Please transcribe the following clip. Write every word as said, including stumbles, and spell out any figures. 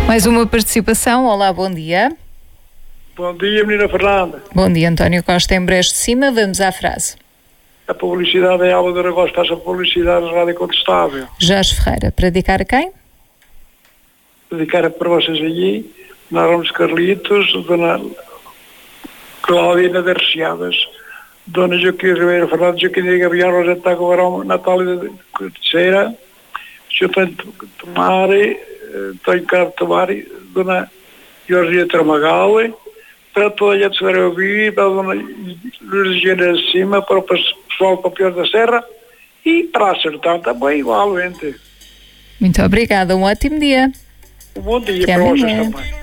Mais uma participação. Olá, bom dia. Bom dia, menina Fernanda. Bom dia, António Costa, em Brejo de Cima. Vamos à frase. A publicidade é Alba de Aragosta, faz a publicidade rádio incontestável. Jorge Ferreira, para dedicar a quem? Dedicar para vocês aí, Dona Ramos Carlitos, Dona Cláudia das Recheadas, Dona Joaquim Ribeiro Fernandes, Joaquim de Gabriel, Rosete Taco Barão, Natália de Terceira, Senhor Tanto Tomari, Tonho Cabo Tomari, Dona Georgia Tramagal, para toda a gente que vai ouvir, para a Dona Luís de Cima, para o pessoal do Pior da Serra e para acertar também igualmente. Muito obrigada, um ótimo dia. Um bom dia Até para amanhã. vocês também.